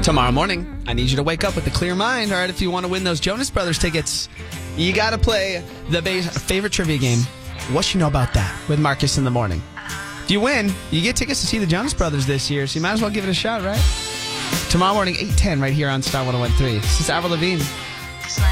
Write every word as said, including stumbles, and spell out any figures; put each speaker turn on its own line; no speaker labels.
Tomorrow morning, I need you to wake up with a clear mind. All right, if you want to win those Jonas Brothers tickets, you got to play the base favorite trivia game. What you know about that with Marcus in the morning. If you win, you get tickets to see the Jonas Brothers this year, so you might as well give it a shot, right? Tomorrow morning, eight ten, right here on Star one oh one point three. This is Avril Lavigne.